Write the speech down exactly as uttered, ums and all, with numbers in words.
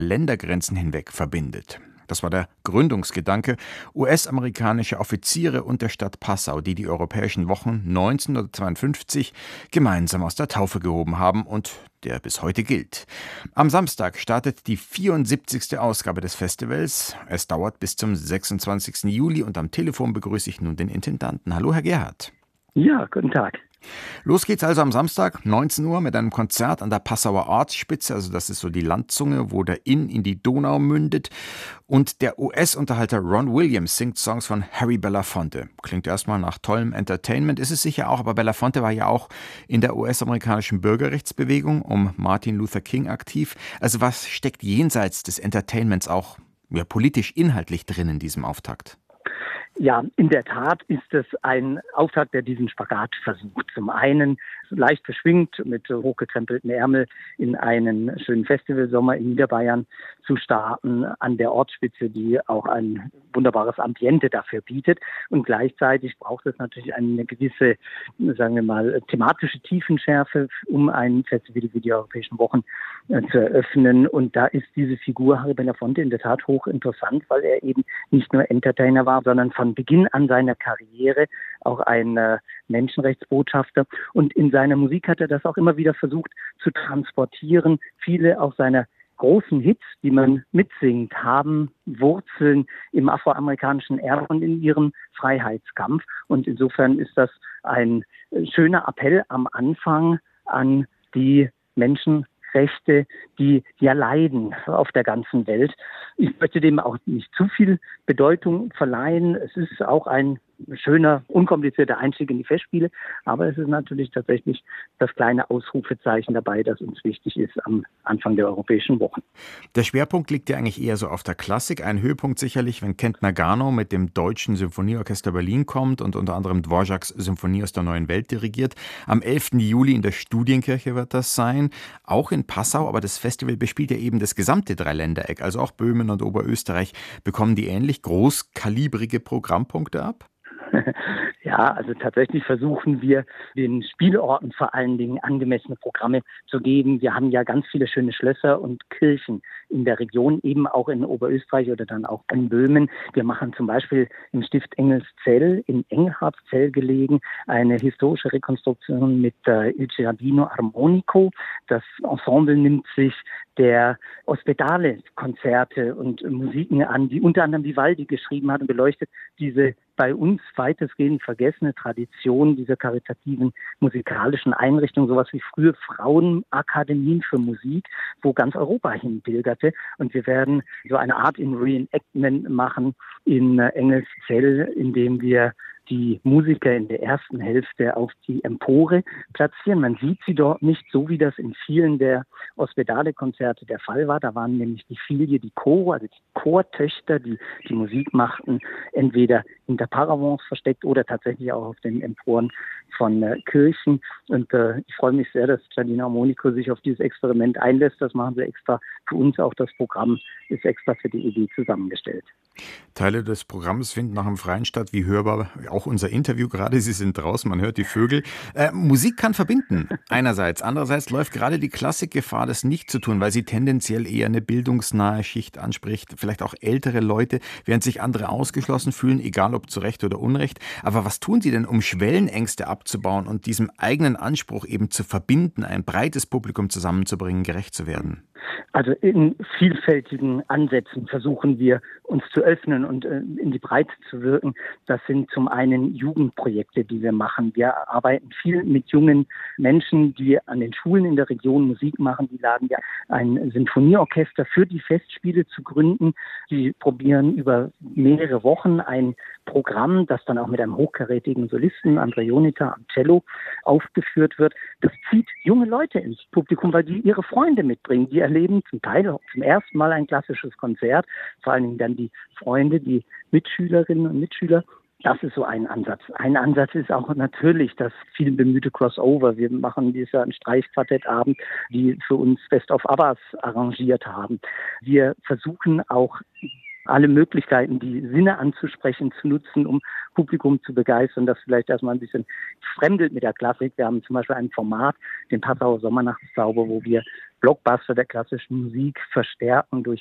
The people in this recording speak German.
Ländergrenzen hinweg verbindet. Das war der Gründungsgedanke. U S-amerikanische Offiziere und der Stadt Passau, die die Europäischen Wochen neunzehnhundertzweiundfünfzig gemeinsam aus der Taufe gehoben haben und der bis heute gilt. Am Samstag startet die vierundsiebzigste Ausgabe des Festivals. Es dauert bis zum sechsundzwanzigsten Juli und am Telefon begrüße ich nun den Intendanten. Hallo, Herr Gerhardt. Ja, guten Tag. Los geht's also am Samstag, neunzehn Uhr, mit einem Konzert an der Passauer Ortsspitze. Also das ist so die Landzunge, wo der Inn in die Donau mündet. Und der U S-Unterhalter Ron Williams singt Songs von Harry Belafonte. Klingt erstmal nach tollem Entertainment, ist es sicher auch. Aber Belafonte war ja auch in der U S-amerikanischen Bürgerrechtsbewegung um Martin Luther King aktiv. Also was steckt jenseits des Entertainments auch ja, politisch inhaltlich drin in diesem Auftakt? Ja, in der Tat ist es ein Auftakt, der diesen Spagat versucht. Zum einen leicht verschwingt mit hochgekrempelten Ärmel in einen schönen Festivalsommer in Niederbayern zu starten, an der Ortsspitze, die auch ein wunderbares Ambiente dafür bietet. Und gleichzeitig braucht es natürlich eine gewisse, sagen wir mal, thematische Tiefenschärfe, um ein Festival wie die Europäischen Wochen äh, zu eröffnen. Und da ist diese Figur Harry Belafonte in der Tat hochinteressant, weil er eben nicht nur Entertainer war, sondern von Beginn an seiner Karriere auch ein äh, Menschenrechtsbotschafter. Und in seiner Musik hat er das auch immer wieder versucht zu transportieren. Viele auch seiner großen Hits, die man mitsingt, haben Wurzeln im afroamerikanischen Erbe und in ihrem Freiheitskampf. Und insofern ist das ein schöner Appell am Anfang an die Menschenrechte, die ja leiden auf der ganzen Welt. Ich möchte dem auch nicht zu viel Bedeutung verleihen. Es ist auch ein schöner, unkomplizierter Einstieg in die Festspiele, aber es ist natürlich tatsächlich das kleine Ausrufezeichen dabei, das uns wichtig ist am Anfang der Europäischen Wochen. Der Schwerpunkt liegt ja eigentlich eher so auf der Klassik. Ein Höhepunkt sicherlich, wenn Kent Nagano mit dem Deutschen Symphonieorchester Berlin kommt und unter anderem Dvořáks Symphonie aus der Neuen Welt dirigiert. Am elften Juli in der Studienkirche wird das sein, auch in Passau, aber das Festival bespielt ja eben das gesamte Dreiländereck, also auch Böhmen und Oberösterreich. Bekommen die ähnlich großkalibrige Programmpunkte ab? Ja, also tatsächlich versuchen wir, den Spielorten vor allen Dingen angemessene Programme zu geben. Wir haben ja ganz viele schöne Schlösser und Kirchen in der Region, eben auch in Oberösterreich oder dann auch in Böhmen. Wir machen zum Beispiel im Stift Engelszell, in Engelhartszell gelegen, eine historische Rekonstruktion mit äh, Il Giardino Armonico. Das Ensemble nimmt sich der Ospedale-Konzerte und Musiken an, die unter anderem Vivaldi geschrieben hat und beleuchtet diese bei uns weitestgehend vergessene Tradition dieser karitativen musikalischen Einrichtung, sowas wie frühe Frauenakademien für Musik, wo ganz Europa hinpilgerte. Und wir werden so eine Art in Reenactment machen in Engelszell, indem wir die Musiker in der ersten Hälfte auf die Empore platzieren. Man sieht sie dort nicht, so wie das in vielen der Ospedale-Konzerte der Fall war. Da waren nämlich die Filie, die Choro, also die Chortöchter, die die Musik machten, entweder hinter Paravents versteckt oder tatsächlich auch auf den Emporen von äh, Kirchen. Und äh, ich freue mich sehr, dass Giardino Armonico sich auf dieses Experiment einlässt. Das machen sie extra für uns. Auch das Programm ist extra für die E D zusammengestellt. Teile des Programms finden nach dem Freien statt, wie hörbar auch unser Interview gerade. Sie sind draußen, man hört die Vögel. Äh, Musik kann verbinden, einerseits. Andererseits läuft gerade die Klassik Gefahr, das nicht zu tun, weil sie tendenziell eher eine bildungsnahe Schicht anspricht, vielleicht auch ältere Leute, während sich andere ausgeschlossen fühlen, egal ob zu Recht oder Unrecht. Aber was tun Sie denn, um Schwellenängste abzubauen und diesem eigenen Anspruch eben zu verbinden, ein breites Publikum zusammenzubringen, gerecht zu werden? Also in vielfältigen Ansätzen versuchen wir, uns zu öffnen und äh, in die Breite zu wirken. Das sind zum einen Jugendprojekte, die wir machen. Wir arbeiten viel mit jungen Menschen, die an den Schulen in der Region Musik machen. Die laden ja ein Sinfonieorchester für die Festspiele zu gründen. Die probieren über mehrere Wochen ein Programm, das dann auch mit einem hochkarätigen Solisten, André Jonita am Cello, aufgeführt wird. Das zieht junge Leute ins Publikum, weil die ihre Freunde mitbringen. Die erleben zum Teil zum ersten Mal ein klassisches Konzert, vor allen Dingen dann die Freunde, die Mitschülerinnen und Mitschüler. Das ist so ein Ansatz. Ein Ansatz ist auch natürlich das viel bemühte Crossover. Wir machen dieses Jahr einen Streichquartettabend, die für uns Best of Abbas arrangiert haben. Wir versuchen auch alle Möglichkeiten, die Sinne anzusprechen, zu nutzen, um Publikum zu begeistern, das vielleicht erstmal ein bisschen fremdelt mit der Klassik. Wir haben zum Beispiel ein Format, den Passauer Sommernachtszauber, wo wir Blockbuster der klassischen Musik verstärken durch